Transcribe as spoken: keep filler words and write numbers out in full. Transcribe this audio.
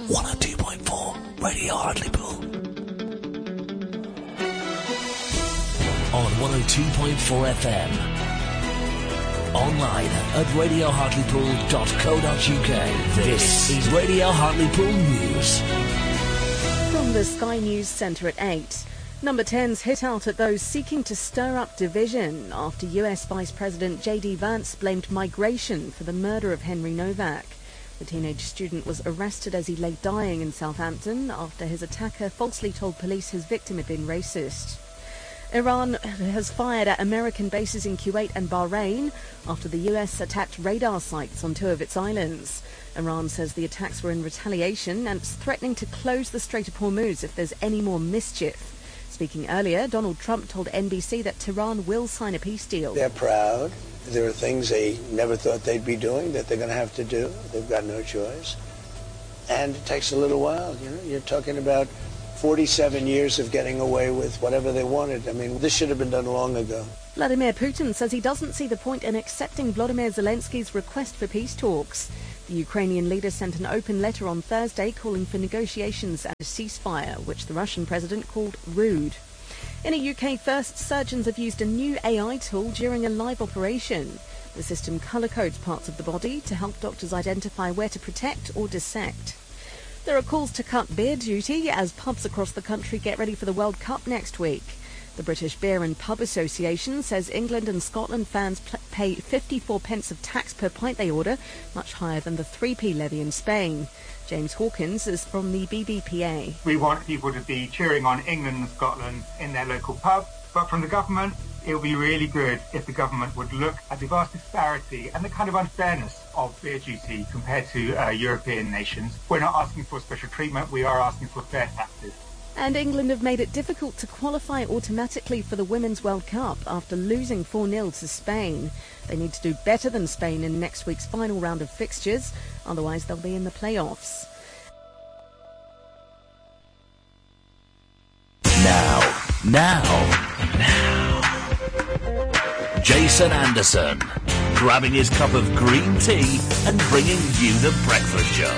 one oh two point four, Radio Hartlepool. On one oh two point four F M. Online at radio hartlepool dot co dot uk. This is Radio Hartlepool News. From the Sky News Centre at eight. Number ten's hit out at those seeking to stir up division after U S Vice President J D Vance blamed migration for the murder of Henry Novak. The teenage student was arrested as he lay dying in Southampton after his attacker falsely told police his victim had been racist. Iran has fired at American bases in Kuwait and Bahrain after the U S attacked radar sites on two of its islands. Iran says the attacks were in retaliation and it's threatening to close the Strait of Hormuz if there's any more mischief. Speaking earlier, Donald Trump told N B C that Tehran will sign a peace deal. They're proud. There are things they never thought they'd be doing that they're going to have to do. They've got no choice. And it takes a little while. You know, you're talking about forty-seven years of getting away with whatever they wanted. I mean, this should have been done long ago. Vladimir Putin says he doesn't see the point in accepting Volodymyr Zelensky's request for peace talks. The Ukrainian leader sent an open letter on Thursday calling for negotiations and a ceasefire, which the Russian president called rude. In a U K first, surgeons have used a new A I tool during a live operation. The system colour codes parts of the body to help doctors identify where to protect or dissect. There are calls to cut beer duty as pubs across the country get ready for the World Cup next week. The British Beer and Pub Association says England and Scotland fans pl- pay fifty-four pence of tax per pint they order, much higher than the three p levy in Spain. James Hawkins is from the B B P A. We want people to be cheering on England and Scotland in their local pub, but from the government, it would be really good if the government would look at the vast disparity and the kind of unfairness of beer duty compared to uh, European nations. We're not asking for special treatment, we are asking for fair taxes. And England have made it difficult to qualify automatically for the Women's World Cup after losing four nil to Spain. They need to do better than Spain in next week's final round of fixtures, otherwise they'll be in the playoffs. Now, now, now. Jason Anderson, grabbing his cup of green tea and bringing you the breakfast show.